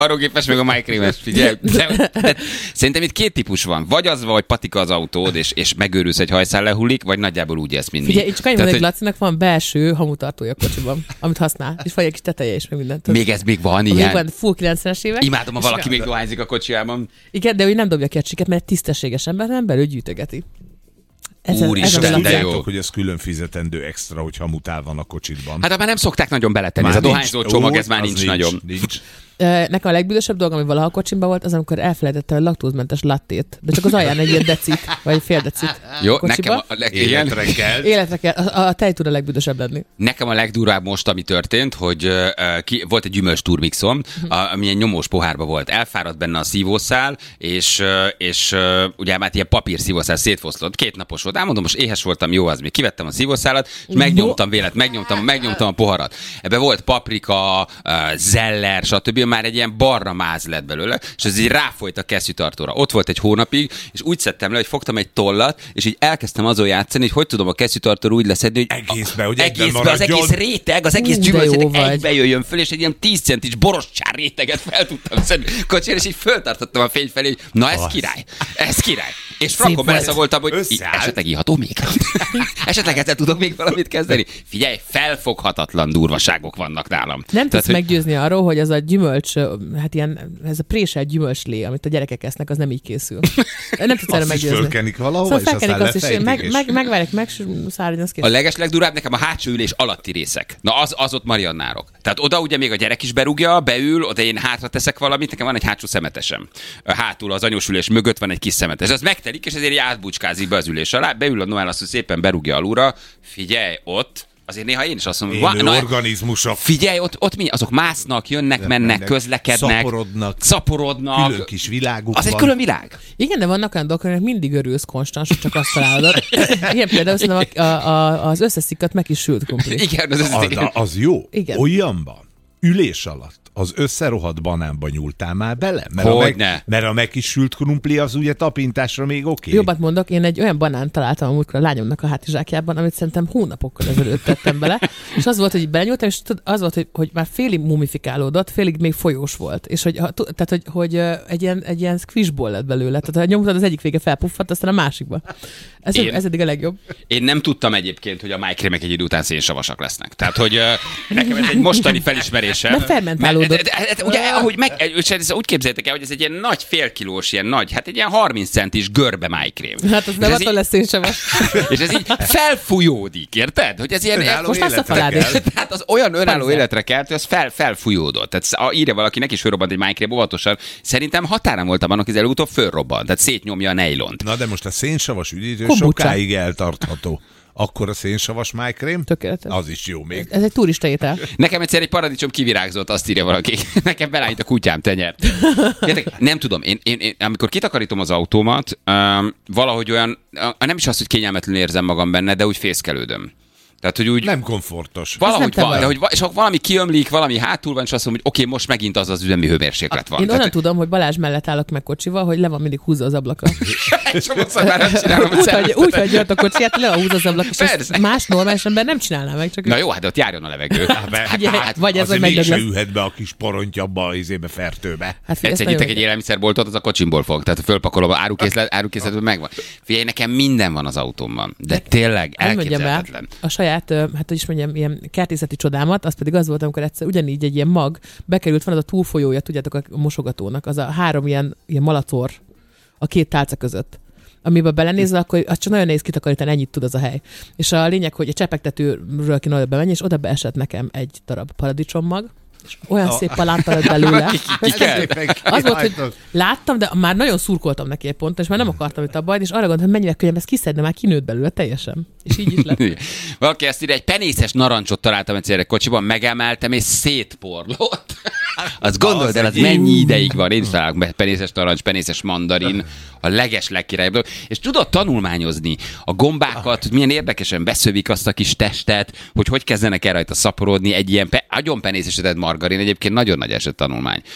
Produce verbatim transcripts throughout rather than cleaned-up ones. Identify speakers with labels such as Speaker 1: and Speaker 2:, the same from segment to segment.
Speaker 1: Varrógépes meg a májkrémes, figyelj. De, de, szerintem itt két típus van. Vagy az, vagy patika az autód, és, és megőrülsz, egy hajszál lehullik, vagy nagyjából úgy élsz, mint mi.
Speaker 2: Figyelj, csak annyi mondom, hogy Lacinak van belső hamutartója a kocsiban, amit használ. És vagy egy kis teteje is, meg mindent.
Speaker 1: Még ez még van ilyen?
Speaker 2: Még van, full kilencvenes évek.
Speaker 1: Imádom, ha valaki még dohányzik a kocsijában.
Speaker 2: Igen, de ő nem dobja ki a csiket, mert tisztességes ember, nem belül gyűjtögeti. Ez
Speaker 1: Úristen,
Speaker 2: ez
Speaker 1: de jó.
Speaker 3: Tudjátok, hogy ez külön fizetendő extra, hogy hamutál van a kocsidban.
Speaker 1: Hát már nem szokták nagyon beletenni.
Speaker 3: Már
Speaker 1: Ez a
Speaker 3: nincs.
Speaker 1: dohányzó csomag,
Speaker 3: Ó,
Speaker 1: ez már
Speaker 3: az
Speaker 1: nincs,
Speaker 3: nincs
Speaker 1: nagyon.
Speaker 3: Nincs.
Speaker 2: Nekem a legbűnösebb dolog, ami valaha a kocsimban volt, az amikor elfelejtettem a laktózmentes lattét. De csak az alján egy ilyen decit, vagy fél decit.
Speaker 1: Jó,
Speaker 2: a
Speaker 1: nekem a, leg, igen.
Speaker 3: Életre kell.
Speaker 2: Életre kell. A, a tej tud a legbűnösebb lenni.
Speaker 1: Nekem a legdurvább most, ami történt, hogy uh, ki, volt egy gyümölcs turmixom, uh, ami egy nyomós pohárba volt. Elfáradt benne a szívószál, és, uh, és uh, ugye már ilyen papír szívószál szétfoszlott. Két napos volt. Elmondom, most éhes voltam, jó az még. Kivettem a szívószálat, és megnyomtam vélet, megnyomtam, megnyomtam a poharat. Ebbe volt paprika, uh, zeller, stb. Már egy ilyen barna máz lett belőle, és ez így ráfolyt a kesztyűtartóra. Ott volt egy hónapig, és úgy szedtem le, hogy fogtam egy tollat, és így elkezdtem azon játszani, hogy hogy tudom a kesztyűtartóra úgy leszedni, hogy
Speaker 3: Egészbe, hogy
Speaker 1: egészbe, az egész réteg, az egész
Speaker 2: Ú, de
Speaker 1: gyümölcs
Speaker 2: jó vagy.
Speaker 1: egybe jöjjön föl, és egy ilyen tíz centis borostyár réteget fel tudtam szedni kocsira, és így föltartottam a fény felé, hogy na ez
Speaker 3: Az.
Speaker 1: király, ez király. És frankon
Speaker 2: volt.
Speaker 1: beleszagoltam, hogy í-
Speaker 3: Összeállt.
Speaker 1: esetleg iható még. Esetleg ezzel tudok még valamit kezdeni. Figyelj, felfoghatatlan durvaságok vannak nálam.
Speaker 2: Nem tudsz
Speaker 1: hogy-
Speaker 2: meggyőzni arról, hogy az a gyümölcs, hát ilyen, ez a préselt gyümölcslé, amit a gyerekek esznek, az nem így készül. Nem tudsz erre
Speaker 3: Azt is
Speaker 2: meggyőzni.
Speaker 3: fölkenik valahova,
Speaker 2: Szóval
Speaker 3: és aztán
Speaker 2: felkenik azt is,
Speaker 3: lefejtik,
Speaker 2: meg,
Speaker 3: és-
Speaker 2: meg, megvárják, meg, szárny, az kész.
Speaker 1: A legeslegdurább nekem a hátsó ülés alatti részek. Na az, az ott mariannárok. Tehát oda ugye még a gyerek is berúgja, beül, oda én hátra teszek valamit, nekem van egy hátsó szemetesem. Hátul az anyós ülés mögött van egy kis szemetes. Az megtelik, és ezért így átbucskázik be az ülés alá, beül a Noel, azt szépen berúgja alulra. Figyelj, ott azért néha én is azt mondom,
Speaker 3: Élő
Speaker 1: "Vá- na,
Speaker 3: organizmusok.
Speaker 1: figyelj, ott, ott mi? Azok másznak, jönnek, mennek,
Speaker 3: mennek,
Speaker 1: közlekednek,
Speaker 3: szaporodnak.
Speaker 1: szaporodnak.
Speaker 3: Külön kis világuk
Speaker 1: Az egy
Speaker 3: van.
Speaker 1: külön világ.
Speaker 2: Igen, de vannak olyan dolgok, aminek mindig örülsz konstans, hogy csak azt találod. Igen, például szerintem a, a, a, az összeszikadt meg is sült krumpli.
Speaker 1: Igen, az, az,
Speaker 3: Az, az jó.
Speaker 2: Igen.
Speaker 3: Olyanban, ülés alatt az összerohadt banánba nyúltál már bele? Mert, a,
Speaker 1: Hogyne.
Speaker 3: meg, mert a megkisült krumpli az ugye tapintásra még oké. Okay.
Speaker 2: Jobbat mondok, én egy olyan banánt találtam a múltkor a lányomnak a hátizsákjában, amit szerintem hónapokkal ezelőtt tettem bele, és az volt, hogy belenyúltam, és tud- az volt, hogy, hogy már félig mumifikálódott, félig még folyós volt, és hogy, ha- tu- tehát, hogy, hogy ö, egy ilyen, egy ilyen squishball lett belőle, tehát ha nyomtad, az egyik vége felpuffadt, aztán a másikba. Ez,
Speaker 1: Én-
Speaker 2: ez eddig a legjobb.
Speaker 1: Én nem tudtam egyébként, hogy a májkrémek egy idő után szénsavasak lesznek. Tehát, hogy uh, nekem ez egy mostani felismerésem.
Speaker 2: Mert fermentálódott.
Speaker 1: Mert, de, de, de, ugye, ahogy meg, és úgy képzeljétek el, hogy ez egy ilyen nagy félkilós, ilyen nagy, hát egy ilyen harminc centis görbe májkrém.
Speaker 2: Hát az
Speaker 1: És
Speaker 2: nem
Speaker 1: ez
Speaker 2: attól
Speaker 1: így-
Speaker 2: lesz szénsavas.
Speaker 1: És ez így felfújódik, érted? Hogy ez ilyen...
Speaker 3: Önálló
Speaker 2: Most lesz a
Speaker 3: életre
Speaker 2: falád.
Speaker 3: kell.
Speaker 1: Tehát az olyan önálló
Speaker 2: Persze.
Speaker 1: életre kelt, hogy az fel, felfújódott. Tehát sz- írja valaki, neki is fölrobbant egy májkrém óvatosan. Szerintem határon voltam annak, hogy előbb-utóbb fölrobbant. Tehát szétnyomja a nejlont.
Speaker 3: Na de most a szénsavas üdítő
Speaker 2: Kombucha.
Speaker 3: sokáig eltartható. Akkor a szénsavas májkrém?
Speaker 2: Tökéletes.
Speaker 3: Az is jó még.
Speaker 2: Ez egy turista étel.
Speaker 1: Nekem egyszer egy paradicsom kivirágzott, azt írja valaki. Nekem belállít a kutyám tenyert. Értek, nem tudom, én, én, én amikor kitakarítom az autómat, um, valahogy olyan, uh, nem is azt, hogy kényelmetlenül érzem magam benne, de úgy fészkelődöm. Tehát, hogy úgy...
Speaker 3: Nem komfortos.
Speaker 1: Valahogy
Speaker 2: Ez nem te
Speaker 1: van,
Speaker 2: vagy.
Speaker 1: de hogy, va- és ha valami kiömlik, valami hátul van, és azt mondom, hogy oké, okay, most megint az az üzemi hőmérséklet van.
Speaker 2: Én onnan
Speaker 1: Tehát,
Speaker 2: tudom, hogy Balázs mellett állok meg kocsival, hogy le van mindig húzva az ablaka.
Speaker 1: egy csomószor már nem csinálom, hogy
Speaker 2: Úgy, hogy,
Speaker 1: szeretem.
Speaker 2: úgy, hogy jött a kocsiját, le van húzva az ablak, és
Speaker 1: Persze.
Speaker 2: ezt más normális ember nem csinálná meg. Csak
Speaker 1: Na jó, hát de ott járjon a levegő.
Speaker 2: Ugye, vagy ez, hogy
Speaker 3: Azért
Speaker 2: megdög
Speaker 3: mégse
Speaker 2: lesz.
Speaker 3: ülhet be a kis porontjabba a izébe fertőbe.
Speaker 2: Hát figyelj,
Speaker 1: Egyszer
Speaker 2: ezt
Speaker 1: nyitek
Speaker 2: nagyon
Speaker 1: egy élelmiszerboltot, az a kocsimból fog. Tehát fölpakolom, árukészlet, árukészletben megvan. Figyelj, nekem minden van az autómban. De tényleg
Speaker 2: Nem mondjam el,
Speaker 1: elképzelhetetlen.
Speaker 2: a saját, ö, hát hogy is mondjam, ilyen kertészeti csodámat, az pedig az volt, amikor egyszer ugyanígy egy ilyen mag bekerült, van az a túlfolyója, tudjátok, a mosogatónak, az a három ilyen, ilyen malator a két tálca között. Amiben belenézel, akkor az csak nagyon nehéz kitakarítani, ennyit tud az a hely. És a lényeg, hogy a csepegtetőről kéne oda bemenni, és oda beesett nekem egy darab paradicsommag, és olyan
Speaker 3: A-
Speaker 2: szép palánta lett belőle.
Speaker 1: Ki- ki kell?
Speaker 2: Az volt, hogy láttam, de már nagyon szurkoltam neki egy ponton, és már nem akartam itt a bajt, és arra gondoltam, hogy mennyivel könnyebb ezt kiszedni, már kinőtt belőle teljesen. És így is lett.
Speaker 1: Valaki ezt írja, egy penészes narancsot találtam egyszer egy kocsiban, megemeltem és szétporlott. Azt gondold el, az mennyi ideig van. Én is találok be penészes narancs, penészes mandarin, a leges legkirályabb dolog. És tudod tanulmányozni a gombákat, hogy milyen érdekesen beszövik azt a kis testet, hogy hogy kezdenek el rajta szaporodni egy ilyen pe- agyon penészesedett margarin. Egyébként nagyon nagy eset tanulmány.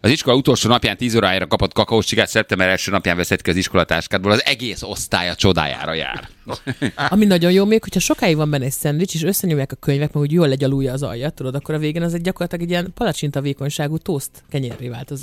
Speaker 1: Az iskola utolsó napján tíz órájára kapott kakaós csigát, szeptember első napján veszed ki az iskolatáskádból, az egész osztálya csodájára jár.
Speaker 2: Ami nagyon jó még, hogyha sokáig van benne egy szendvics, és összenyomják a könyvek, meg úgy jól legyalulja az aljat, tudod, akkor a végén az egy gyakorlatilag egy ilyen palacsinta vékonyságú toast kenyérré vált az